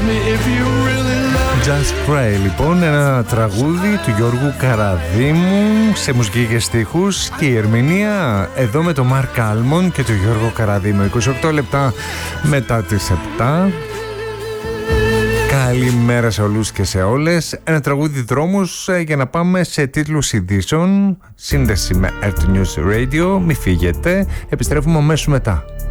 Just Pray, λοιπόν, ένα τραγούδι του Γιώργου Καραδίμου σε μουσική και στίχους και η ερμηνεία εδώ με τον Μαρκ Άλμον και τον Γιώργο Καραδίμου. 28 λεπτά μετά τις 7. Καλημέρα σε όλους και σε όλες. Ένα τραγούδι δρόμους για να πάμε σε τίτλους ειδήσεων. Σύνδεση με Earth News Radio. Μη φύγετε. Επιστρέφουμε αμέσως μετά.